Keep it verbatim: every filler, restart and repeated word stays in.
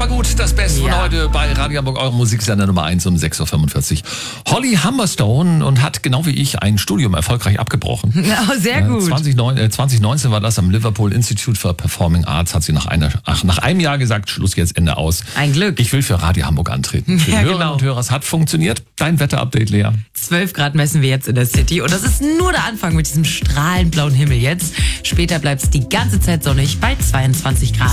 mal gut, das Beste Ja. von heute bei Radio Hamburg, eure Musiksender Nummer eins um sechs Uhr fünfundvierzig. Holly Humberstone und hat genau wie ich ein Studium erfolgreich abgebrochen. Oh, sehr gut. zwanzig neunzehn war das am Liverpool Institute for Performing Arts, hat sie nach, einer, ach, nach einem Jahr gesagt, Schluss jetzt, Ende aus. Ein Glück. Ich will für Radio Hamburg antreten. Für Ja, die Hörerinnen genau. und Hörer, es hat funktioniert. Dein Wetterupdate, Lea. zwölf Grad messen wir jetzt in der City und das ist nur der Anfang mit diesem strahlend blauen Himmel jetzt. Später bleibt es die ganze Zeit sonnig bei zweiundzwanzig Grad.